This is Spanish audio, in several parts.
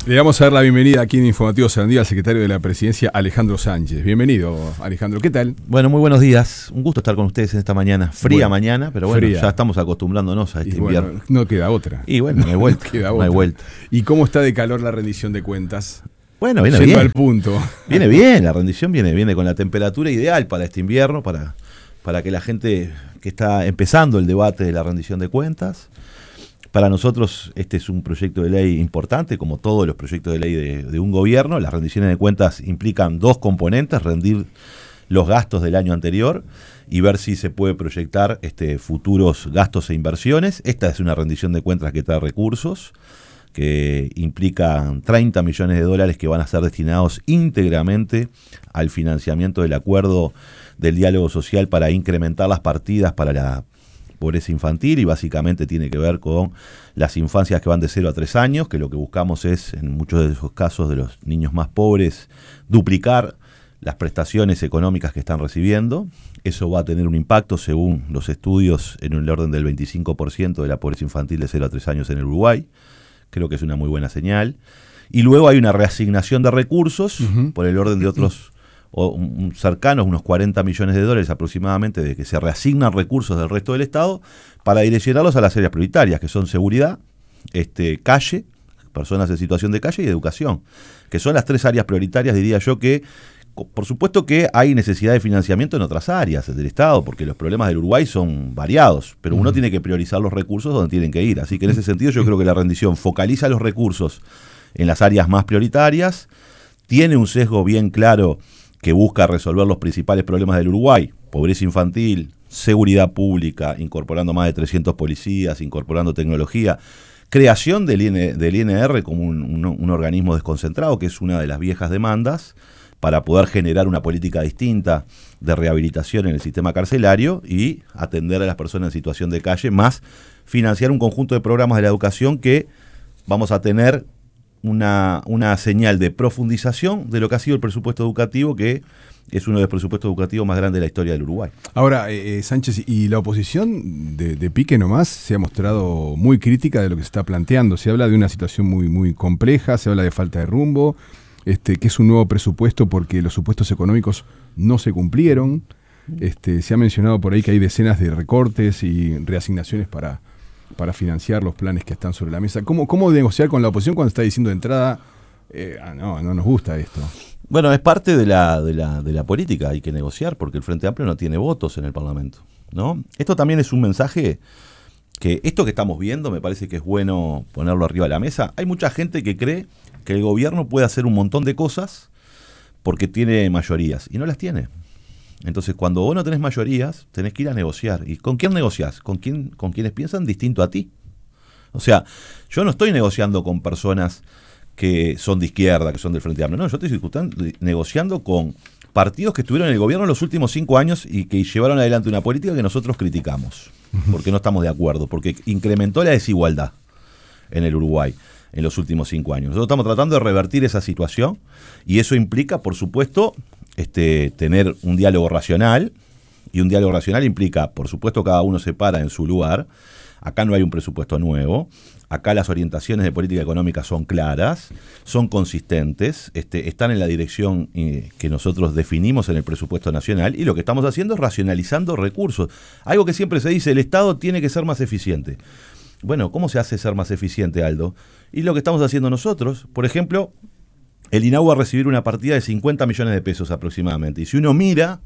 Le vamos a dar la bienvenida aquí en Informativo Sarandí al secretario de la Presidencia, Alejandro Sánchez. Bienvenido, Alejandro. ¿Qué tal? Bueno, muy buenos días. Un gusto estar con ustedes en esta mañana. Fría mañana, pero bueno, ya estamos acostumbrándonos a este invierno. Bueno, no queda otra. Y bueno, no hay vuelta. No hay vuelta. ¿Y cómo está de calor la rendición de cuentas? Bueno, viene bien. Al punto. Viene bien, la rendición viene con la temperatura ideal para este invierno, para que la gente que está empezando el debate de la rendición de cuentas. Para nosotros este es un proyecto de ley importante, como todos los proyectos de ley de un gobierno. Las rendiciones de cuentas implican dos componentes: rendir los gastos del año anterior y ver si se puede proyectar futuros gastos e inversiones. Esta es una rendición de cuentas que trae recursos, que implican 30 millones de dólares que van a ser destinados íntegramente al financiamiento del acuerdo del diálogo social para incrementar las partidas para la pobreza infantil, y básicamente tiene que ver con las infancias que van de 0 a 3 años, que lo que buscamos es, en muchos de esos casos de los niños más pobres, duplicar las prestaciones económicas que están recibiendo. Eso va a tener un impacto, según los estudios, en el orden del 25% de la pobreza infantil de 0 a 3 años en el Uruguay. Creo que es una muy buena señal. Y luego hay una reasignación de recursos por el orden de otros cercanos, unos 40 millones de dólares aproximadamente, de que se reasignan recursos del resto del Estado para direccionarlos a las áreas prioritarias, que son seguridad, calle, personas en situación de calle, y educación, que son las tres áreas prioritarias, diría yo, que por supuesto que hay necesidad de financiamiento en otras áreas del Estado, porque los problemas del Uruguay son variados, pero uno tiene que priorizar los recursos donde tienen que ir. Así que en ese sentido yo creo que la rendición focaliza los recursos en las áreas más prioritarias, tiene un sesgo bien claro que busca resolver los principales problemas del Uruguay: pobreza infantil, seguridad pública, incorporando más de 300 policías, incorporando tecnología, creación del INR como un organismo desconcentrado, que es una de las viejas demandas, para poder generar una política distinta de rehabilitación en el sistema carcelario y atender a las personas en situación de calle, más financiar un conjunto de programas de la educación que vamos a tener una señal de profundización de lo que ha sido el presupuesto educativo, que es uno de los presupuestos educativos más grandes de la historia del Uruguay. Ahora, Sánchez, y la oposición de pique nomás se ha mostrado muy crítica de lo que se está planteando. Se habla de una situación muy, muy compleja, se habla de falta de rumbo, que es un nuevo presupuesto porque los supuestos económicos no se cumplieron. Se ha mencionado por ahí que hay decenas de recortes y reasignaciones para financiar los planes que están sobre la mesa. ¿Cómo negociar con la oposición cuando está diciendo de entrada, no nos gusta esto? Bueno, es parte de la política, hay que negociar, porque el Frente Amplio no tiene votos en el Parlamento, ¿no? Esto también es un mensaje que esto que estamos viendo me parece que es bueno ponerlo arriba de la mesa. Hay mucha gente que cree que el gobierno puede hacer un montón de cosas porque tiene mayorías, y no las tiene. Entonces, cuando vos no tenés mayorías, tenés que ir a negociar. ¿Y con quién negociás? ¿Con quienes piensan distinto a ti? O sea, yo no estoy negociando con personas que son de izquierda, que son del Frente Amplio. No, yo estoy negociando con partidos que estuvieron en el gobierno en los últimos 5 años y que llevaron adelante una política que nosotros criticamos, porque no estamos de acuerdo, porque incrementó la desigualdad en el Uruguay en los últimos 5 años. Nosotros estamos tratando de revertir esa situación, y eso implica, por supuesto, tener un diálogo racional, y un diálogo racional implica, por supuesto, cada uno se para en su lugar. Acá no hay un presupuesto nuevo, acá las orientaciones de política económica son claras, son consistentes, están en la dirección que nosotros definimos en el presupuesto nacional, y lo que estamos haciendo es racionalizando recursos. Algo que siempre se dice: el Estado tiene que ser más eficiente. Bueno, ¿cómo se hace ser más eficiente, Aldo? Y lo que estamos haciendo nosotros, por ejemplo, el INAU va a recibir una partida de 50 millones de pesos aproximadamente. Y si uno mira,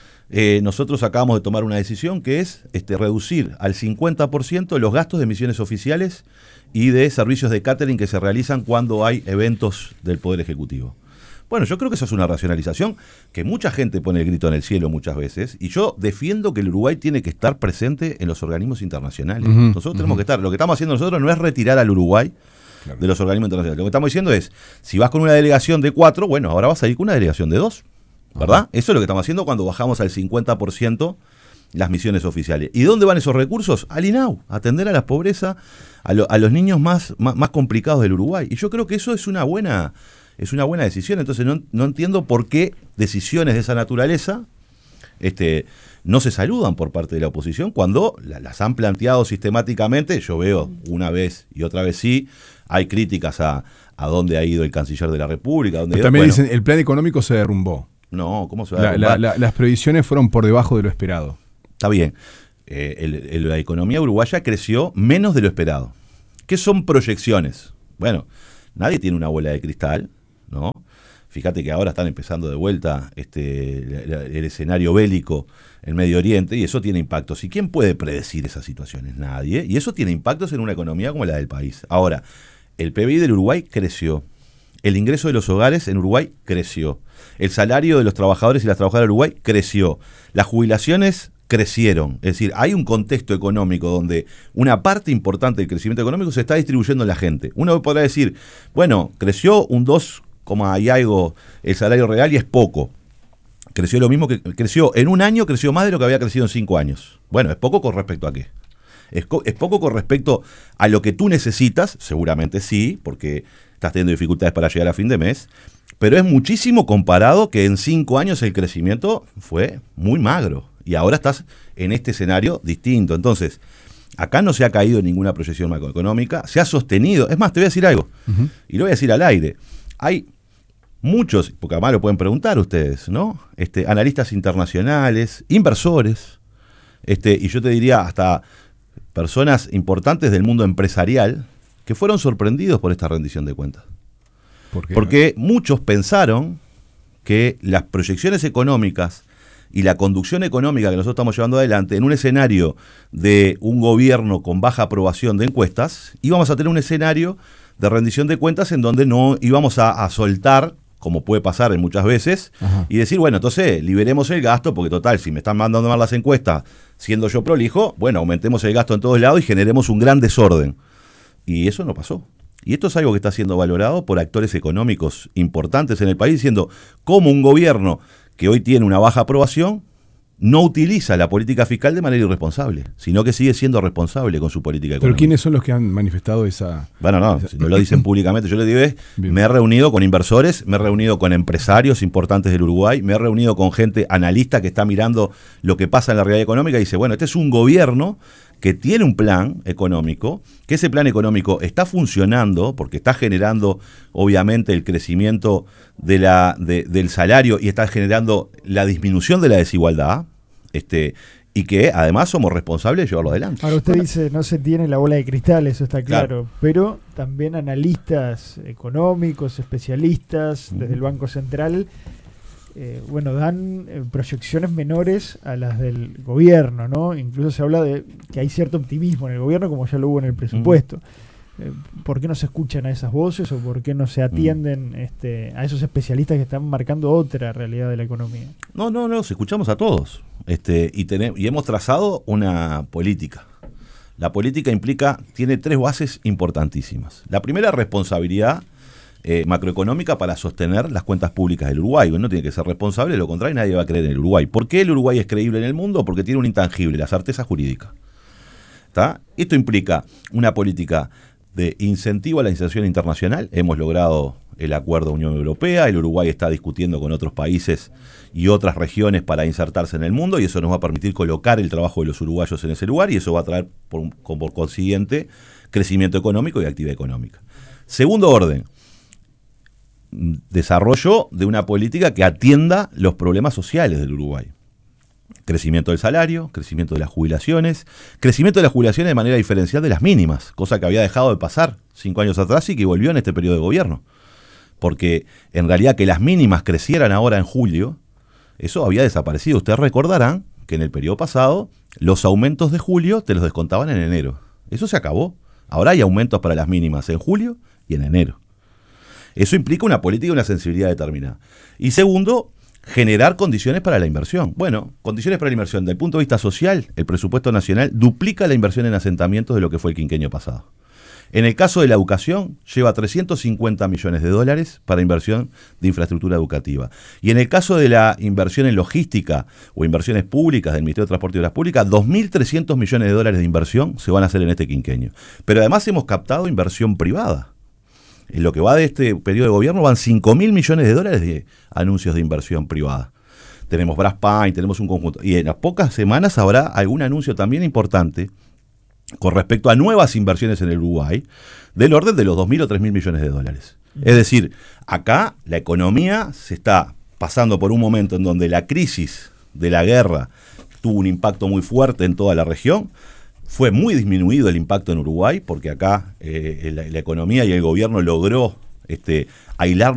nosotros acabamos de tomar una decisión que es reducir al 50% los gastos de misiones oficiales y de servicios de catering que se realizan cuando hay eventos del Poder Ejecutivo. Bueno, yo creo que eso es una racionalización que mucha gente pone el grito en el cielo muchas veces, y yo defiendo que el Uruguay tiene que estar presente en los organismos internacionales. Nosotros tenemos que estar. Lo que estamos haciendo nosotros no es retirar al Uruguay de los organismos internacionales. Lo que estamos diciendo es, si vas con una delegación de 4, bueno, ahora vas a ir con una delegación de 2, ¿verdad? Eso es lo que estamos haciendo cuando bajamos al 50% las misiones oficiales. ¿Y dónde van esos recursos? Al INAU, a atender a la pobreza, a los niños más complicados del Uruguay. Y yo creo que eso es una buena decisión. Entonces no entiendo por qué decisiones de esa naturaleza no se saludan por parte de la oposición cuando las han planteado sistemáticamente. Yo veo una vez y otra vez sí, hay críticas a dónde ha ido el canciller de la República. Pero también dicen, el plan económico se derrumbó. No, ¿cómo se va a derrumbar? Las previsiones fueron por debajo de lo esperado. Está bien. La economía uruguaya creció menos de lo esperado. ¿Qué son proyecciones? Bueno, nadie tiene una bola de cristal, ¿no? Fíjate que ahora están empezando de vuelta el escenario bélico en Medio Oriente y eso tiene impactos. ¿Y quién puede predecir esas situaciones? Nadie. Y eso tiene impactos en una economía como la del país. Ahora, el PBI del Uruguay creció. El ingreso de los hogares en Uruguay creció. El salario de los trabajadores y las trabajadoras de Uruguay creció. Las jubilaciones crecieron. Es decir, hay un contexto económico donde una parte importante del crecimiento económico se está distribuyendo en la gente. Uno podrá decir, bueno, creció un 2, y algo el salario real y es poco. Creció lo mismo que creció en un año, creció más de lo que había crecido en 5 años. Bueno, ¿es poco con respecto a qué? ¿Es poco con respecto a lo que tú necesitas? Seguramente sí, porque estás teniendo dificultades para llegar a fin de mes, pero es muchísimo comparado que en 5 años el crecimiento fue muy magro y ahora estás en este escenario distinto. Entonces, acá no se ha caído en ninguna proyección macroeconómica, se ha sostenido. Es más, te voy a decir algo, y lo voy a decir al aire. Hay muchos, porque además lo pueden preguntar ustedes, ¿no? Analistas internacionales, inversores, y yo te diría hasta personas importantes del mundo empresarial que fueron sorprendidos por esta rendición de cuentas. ¿Por qué? Porque muchos pensaron que las proyecciones económicas y la conducción económica que nosotros estamos llevando adelante en un escenario de un gobierno con baja aprobación de encuestas, íbamos a tener un escenario de rendición de cuentas en donde no íbamos a soltar, como puede pasar en muchas veces, y decir, bueno, entonces liberemos el gasto, porque total, si me están mandando mal las encuestas, siendo yo prolijo, bueno, aumentemos el gasto en todos lados y generemos un gran desorden. Y eso no pasó. Y esto es algo que está siendo valorado por actores económicos importantes en el país, diciendo cómo un gobierno que hoy tiene una baja aprobación no utiliza la política fiscal de manera irresponsable, sino que sigue siendo responsable con su política económica. ¿Pero quiénes son los que han manifestado esa...? Bueno, no, si no lo dicen públicamente, yo les digo, me he reunido con inversores, me he reunido con empresarios importantes del Uruguay, me he reunido con gente analista que está mirando lo que pasa en la realidad económica y dice, bueno, este es un gobierno que tiene un plan económico, que ese plan económico está funcionando porque está generando obviamente el crecimiento del salario y está generando la disminución de la desigualdad, y que además somos responsables de llevarlo adelante. Ahora usted dice, no se tiene la bola de cristal, eso está claro, pero también analistas económicos, especialistas desde el Banco Central, dan proyecciones menores a las del gobierno, ¿no? Incluso se habla de que hay cierto optimismo en el gobierno, como ya lo hubo en el presupuesto. ¿Por qué no se escuchan a esas voces o por qué no se atienden a esos especialistas que están marcando otra realidad de la economía? No, se escuchamos a todos. Y hemos trazado una política. La política tiene 3 bases importantísimas. La primera, responsabilidad macroeconómica para sostener las cuentas públicas del Uruguay. Uno tiene que ser responsable, de lo contrario nadie va a creer en el Uruguay. ¿Por qué el Uruguay es creíble en el mundo? Porque tiene un intangible, la certeza jurídica. ¿Está? Esto implica una política de incentivo a la inserción internacional. Hemos logrado el acuerdo de Unión Europea, el Uruguay está discutiendo con otros países y otras regiones para insertarse en el mundo y eso nos va a permitir colocar el trabajo de los uruguayos en ese lugar y eso va a traer por consiguiente crecimiento económico y actividad económica. Segundo orden, desarrollo de una política que atienda los problemas sociales del Uruguay. Crecimiento del salario, crecimiento de las jubilaciones de manera diferencial de las mínimas, cosa que había dejado de pasar 5 años atrás y que volvió en este periodo de gobierno. Porque en realidad que las mínimas crecieran ahora en julio, eso había desaparecido. Ustedes recordarán que en el periodo pasado los aumentos de julio te los descontaban en enero. Eso se acabó. Ahora hay aumentos para las mínimas en julio y en enero. Eso implica una política y una sensibilidad determinada. Y segundo, generar condiciones para la inversión. Bueno, condiciones para la inversión. Desde el punto de vista social, el presupuesto nacional duplica la inversión en asentamientos de lo que fue el quinquenio pasado. En el caso de la educación, lleva $350 millones para inversión de infraestructura educativa. Y en el caso de la inversión en logística o inversiones públicas del Ministerio de Transporte y Obras Públicas, $2.300 millones de inversión se van a hacer en este quinquenio. Pero además hemos captado inversión privada. En lo que va de este periodo de gobierno van $5.000 millones de anuncios de inversión privada. tenemos Braspain, tenemos un conjunto. Y en las pocas semanas habrá algún anuncio también importante con respecto a nuevas inversiones en el Uruguay, del orden de los 2.000 o 3.000 millones de dólares. Es decir, acá la economía se está pasando por un momento en donde la crisis de la guerra tuvo un impacto muy fuerte en toda la región. Fue muy disminuido el impacto en Uruguay, porque acá la economía y el gobierno logró aislar